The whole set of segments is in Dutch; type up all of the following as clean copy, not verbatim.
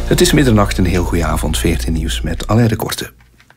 Het is middernacht, een heel goede avond. 14 nieuws met Alain de Korte.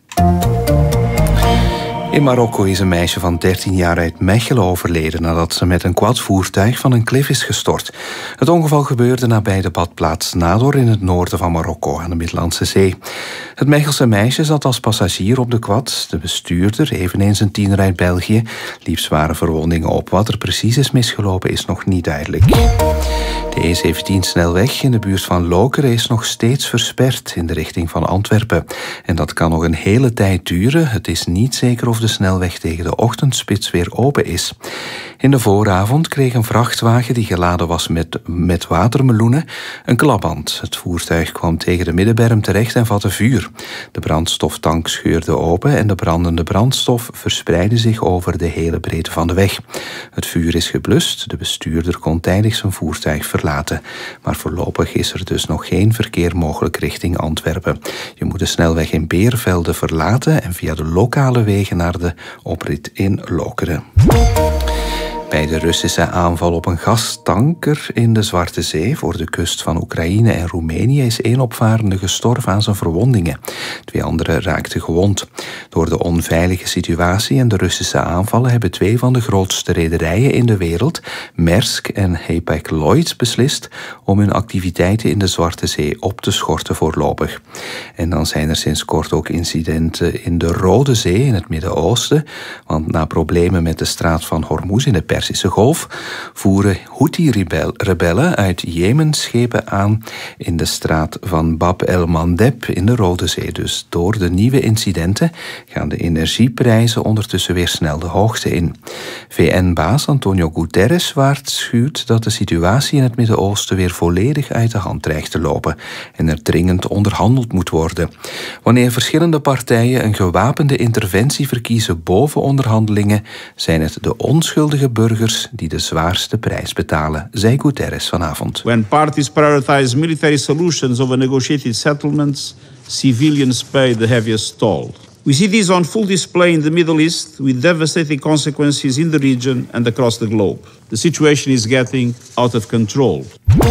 In Marokko is een meisje van 13 jaar uit Mechelen overleden nadat ze met een quadvoertuig van een klif is gestort. Het ongeval gebeurde nabij de badplaats Nador in het noorden van Marokko aan de Middellandse Zee. Het Mechelse meisje zat als passagier op de quad. De bestuurder, eveneens een tiener uit België, liep zware verwondingen op. Wat er precies is misgelopen is nog niet duidelijk. De E17-snelweg in de buurt van Lokeren is nog steeds versperd in de richting van Antwerpen. En dat kan nog een hele tijd duren. Het is niet zeker of de snelweg tegen de ochtendspits weer open is. In de vooravond kreeg een vrachtwagen die geladen was met watermeloenen een klapband. Het voertuig kwam tegen de middenberm terecht en vatte vuur. De brandstoftank scheurde open en de brandende brandstof verspreidde zich over de hele breedte van de weg. Het vuur is geblust. De bestuurder kon tijdig zijn voertuig verlaten. Maar voorlopig is er dus nog geen verkeer mogelijk richting Antwerpen. Je moet de snelweg in Beervelde verlaten en via de lokale wegen naar de oprit in Lokeren. Bij de Russische aanval op een gastanker in de Zwarte Zee voor de kust van Oekraïne en Roemenië is 1 opvarende gestorven aan zijn verwondingen. 2 anderen raakten gewond. Door de onveilige situatie en de Russische aanvallen hebben 2 van de grootste rederijen in de wereld, Maersk en Hapag-Lloyd, beslist om hun activiteiten in de Zwarte Zee op te schorten voorlopig. En dan zijn er sinds kort ook incidenten in de Rode Zee in het Midden-Oosten, want na problemen met de straat van Hormuz in de Persische Golf voeren Houthi-rebellen uit Jemen schepen aan in de straat van Bab el-Mandeb in de Rode Zee. Dus door de nieuwe incidenten gaan de energieprijzen ondertussen weer snel de hoogte in. VN-baas Antonio Guterres waarschuwt dat de situatie in het Midden-Oosten weer volledig uit de hand dreigt te lopen en er dringend onderhandeld moet worden. Wanneer verschillende partijen een gewapende interventie verkiezen boven onderhandelingen, zijn het de onschuldige burgers die de zwaarste prijs betalen, zei Guterres vanavond. When parties prioritize military solutions over negotiated settlements, civilians pay the heaviest toll. We see this on full display in the Middle East, with devastating consequences in the region and across the globe. The situation is getting out of control.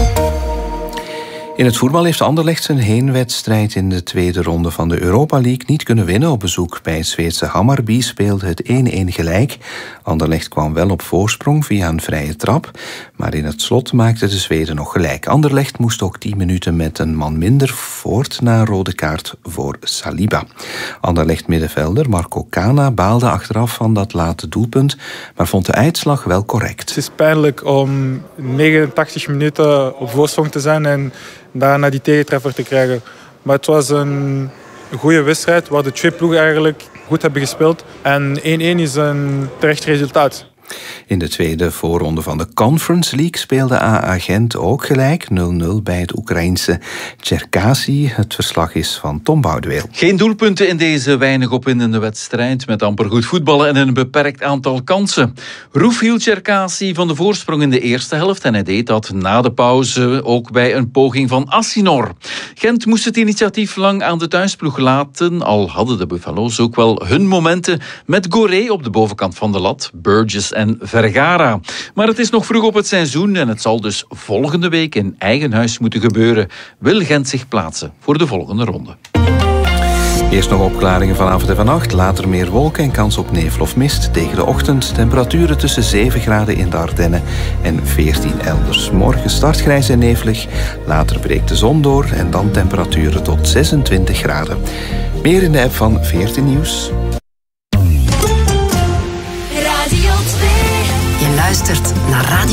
In het voetbal heeft Anderlecht zijn heenwedstrijd in de tweede ronde van de Europa League niet kunnen winnen. Op bezoek bij het Zweedse Hammarby speelde het 1-1 gelijk. Anderlecht kwam wel op voorsprong via een vrije trap, maar in het slot maakten de Zweden nog gelijk. Anderlecht moest ook 10 minuten met een man minder voort na een rode kaart voor Saliba. Anderlecht middenvelder Marco Cana baalde achteraf van dat late doelpunt, maar vond de uitslag wel correct. Het is pijnlijk om 89 minuten op voorsprong te zijn en daarna die tegentreffer te krijgen. Maar het was een goede wedstrijd waar de 2 ploegen eigenlijk goed hebben gespeeld. En 1-1 is een terecht resultaat. In de tweede voorronde van de Conference League speelde AA Gent ook gelijk 0-0 bij het Oekraïense Cherkasy. Het verslag is van Tom Boudeweel. Geen doelpunten in deze weinig opwindende wedstrijd met amper goed voetballen en een beperkt aantal kansen. Roef hield Cherkasy van de voorsprong in de eerste helft en hij deed dat na de pauze ook bij een poging van Assinor. Gent moest het initiatief lang aan de thuisploeg laten, al hadden de Buffalo's ook wel hun momenten met Goré op de bovenkant van de lat, Burgess en Vergara. Maar het is nog vroeg op het seizoen en het zal dus volgende week in eigen huis moeten gebeuren. Wil Gent zich plaatsen voor de volgende ronde. Eerst nog opklaringen vanavond en vannacht, later meer wolken en kans op nevel of mist. Tegen de ochtend temperaturen tussen 7 graden in de Ardennen en 14 elders. Morgen start grijs en nevelig, later breekt de zon door en dan temperaturen tot 26 graden. Meer in de app van 14 Nieuws. Je luistert naar Radio